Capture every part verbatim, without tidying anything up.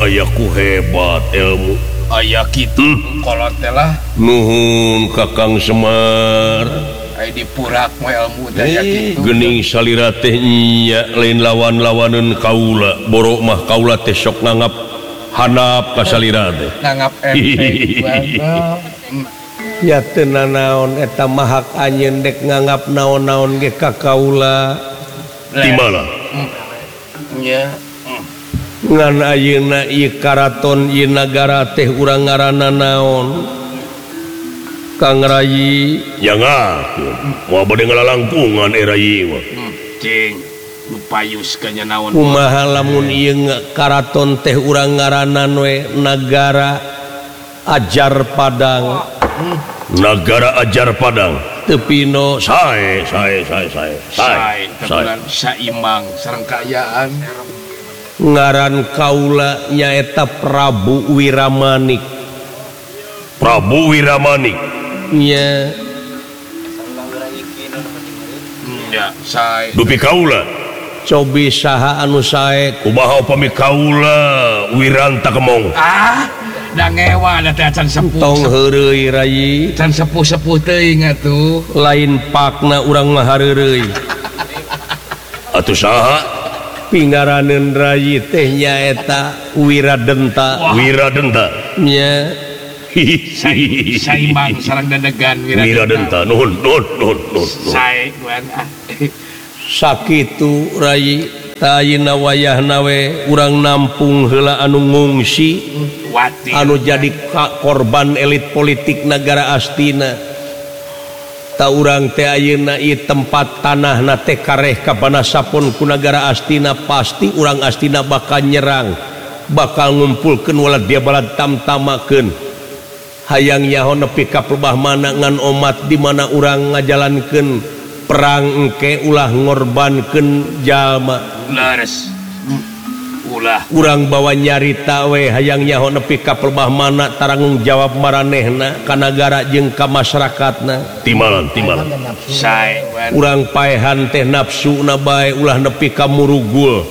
ayaku hebat ilmu aya kitu hmm. Kolot teh lah nuhun Kakang Semar aya dipurak mah ilmu teh aya kitu geuning salira teh nya lain lawan-lawaneun kaula borok mah kaula teh sok nganggap handap ka salira teh nganggap enteng ya teu nanaon eta mahak anjeun dek nganggap naon-naon ge ka kaula di mana nya ngan ayeuna ieu karaton ieu nagara teh urang ngaranna naon Kang Rayi jangan moal bade ngalalangkungan era ieu mah cing nu payus kanya naon kumaha lamun ieu karaton teh urang ngaranna we nagara Ajar Padang Nagara Ajar Padang tepino sae sae sae sae sae saimbang sareng kaayaan ngaran kaula nyaeta Prabu Wiramanik Prabu Wiramanik nya nya sae dupi kaula cobi saha anu sae kumaha upami kaula Wiranta Kemong ah da ngewa da can sepuh tong heureuy Rayi can sepuh-sepuh teuing atuh lain pakna urang mah hareureui atuh saha pingaraneun Rayi teh nyaeta Wiradenta Wiradenta nya saimbang sareng dedegan Wiradenta nuhun nuhun nuhun nuhun sae guan sakitu Rayi tayina wayahna we urang nampung heula anu ngungsi wati anu jadi korban elit politik negara Astina ta urang teh ayeuna ieu tempat tanahna teh kareh kapanasapun ku negara Astina pasti urang Astina bakal nyerang bakal ngumpulkeun walad dia balad tamtamakeun hayang nyaho nepi ka pelbah mana ngan omat di mana urang ngajalankeun perang engke ulah ngorbankeun jalma leres ulah urang bawa nyarita we hayang nyaho nepi ka pelbah mana taranggung jawab maranehna ka nagara jeung ka masyarakatna timalan timalan sae urang paehan teh nafsuna bae ulah nepi ka murugul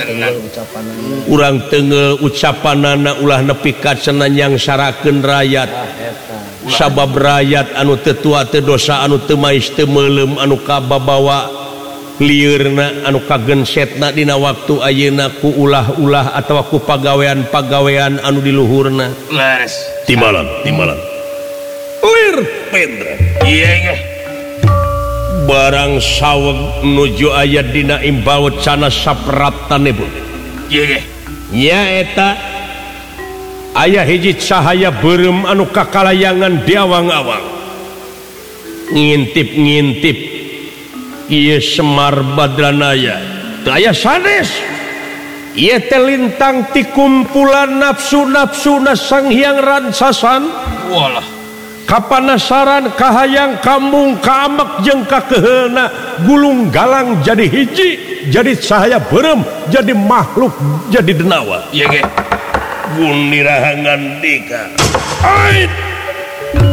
urang teungel ucapanana ulah nepi ka cenah nyangsarakeun rakyat sabab rakyat anu teu tua teu dosa anu teu mais teu meulem anu kababawa liurna anu kagensetna dina waktu ayeuna ku ulah-ulah atawa ku pagawean-pagawean anu di luhurna leres timalan timalan lir pendra iya ge barang saweg nuju aya dina imbau cana sapraptanebun iya ge nya eta aya hiji cahaya beureum anu kakalayangan di awang-awang ngintip-ngintip ieu Semar Badranaya teu aya sanes ieu teh lintang ti kumpulan nafsu-nafsuna Sang Hyang Ransasan walah kapanasaran kahayang kambung kaamek jeung kakeheulna gulung galang jadi hiji jadi cahaya beureum jadi makhluk jadi denawa iya ge gun nirahangan dika ait